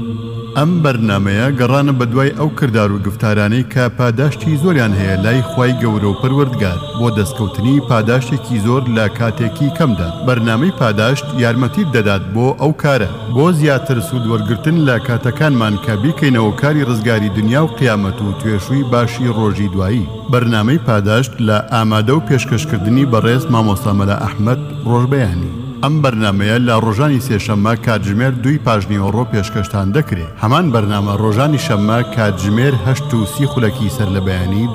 ئەم بەرنامەیە گەڕانە بە دوای ئەو کردار و گفتارانەی کە پاداشتی زۆریان هەیە لای خوای گەورە و پەروەردگار بۆ دەستکەوتنی پاداشتێکی زۆر لە کاتێکی کەمدا. بەرنامەی پاداشت یارمەتیت دەدات بۆ ئەو کارە بۆ زیاتر سوود وەرگرتن لە کاتەکانمان کە بیکەینەوە کاری ڕزگاری دنیا و قیامەت و توێشووی باشی ڕۆژی دوایی. بەرنامەی پاداشت لە ئامادە و پێشکەشکردنی بەڕێز مامۆستا مەلا ئەحمەد ڕۆژبەیانی. ئەم بەرنامەیە لە ڕۆژانی سێشەممە کاتژمێر 2 پاژنیوەڕۆ پێشکەشتان دەکرێت. هەمان بەرنامە ڕۆژانی شەممە کاتژمێر 8:30 سەر لە بەیانی